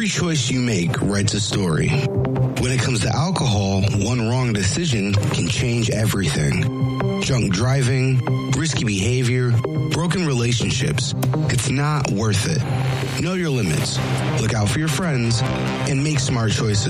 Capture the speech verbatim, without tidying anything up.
choice you make writes a story. When it comes to alcohol, one wrong decision can change everything. Drunk driving, risky behavior, broken relationships. It's not worth it. Know your limits, look out for your friends, and make smart choices.